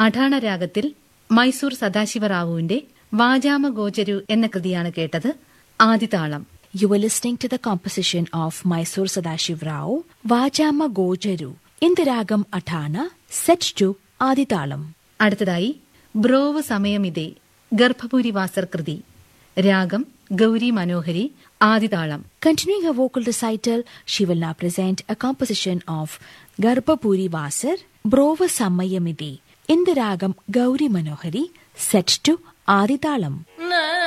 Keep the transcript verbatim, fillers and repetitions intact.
അഠാണ രാഗത്തിൽ മൈസൂർ സദാശിവറാവുവിന്റെ വാചാമഗോചരു എന്ന കൃതിയാണ് കേട്ടത്. ആദിതാളം. You were listening to the composition of Mysore Sadashiv Rao, Vajama Gojaru, in the ragam Athana, set to Adithalam. അടുത്തതായി ബ്രോവ് സമയമിതേ, ഗർഭപുരി വാസർ കൃതി. രാഗം ഗൗരി മനോഹരി. ആദിതാളം. Continuing her vocal recital, she will now present a composition of Garbhapuri Vasar, Brova Samayamide, in the ragam Gauri Manohari, set to Adithalam.